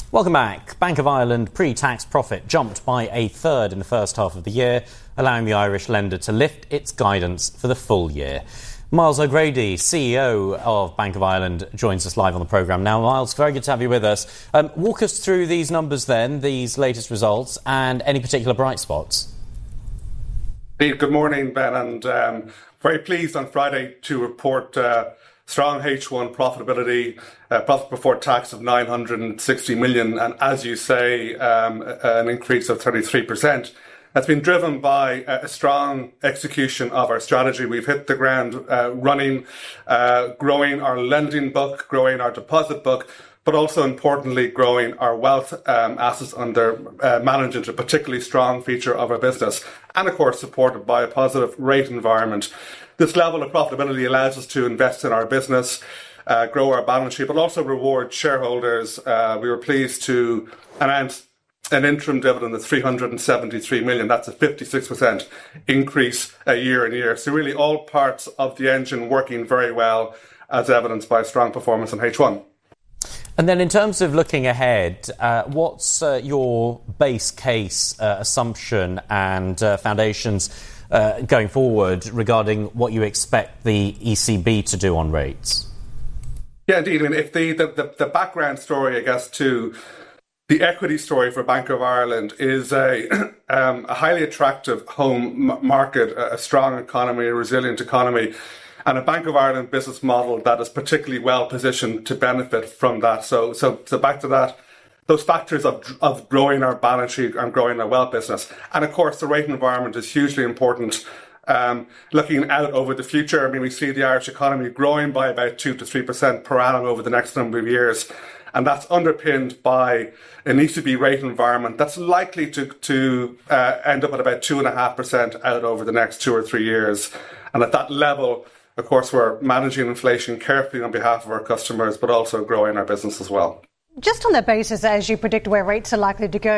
Welcome back. Bank of Ireland pre-tax profit jumped by a third in the first half of the year, allowing the Irish lender to lift its guidance for the full year. Myles O'Grady, CEO of Bank of Ireland, joins us live on the programme now. Myles, very good to have you with us. Walk us through these numbers then, these latest results, and any particular bright spots. Good morning, Ben, and very pleased on Friday to report strong H1 profitability, profit before tax of 960 million, and as you say, an increase of 33%. That's been driven by a strong execution of our strategy. We've hit the ground running, growing our lending book, growing our deposit book, but also importantly growing our wealth assets under management, a particularly strong feature of our business, and of course supported by a positive rate environment. This level of profitability allows us to invest in our business, grow our balance sheet, but also reward shareholders. We were pleased to announce an interim dividend of 373 million. That's a 56% increase year on year. So really all parts of the engine working very well, as evidenced by a strong performance in H1. And then in terms of looking ahead, what's your base case assumption and foundations going forward regarding what you expect the ECB to do on rates? Yeah, indeed. I mean, if the background story, I guess, to the equity story for Bank of Ireland is a highly attractive home market, a strong economy, a resilient economy, and a Bank of Ireland business model that is particularly well positioned to benefit from that. So back to that, those factors of growing our balance sheet and growing our wealth business. And of course, the rate environment is hugely important. Looking out over the future, I mean, we see the Irish economy growing by about 2 to 3% per annum over the next number of years. And that's underpinned by an ECB rate environment that's likely to end up at about 2.5% out over the next 2 or 3 years. And at that level, of course, we're managing inflation carefully on behalf of our customers, but also growing our business as well. Just on that basis, as you predict where rates are likely to go,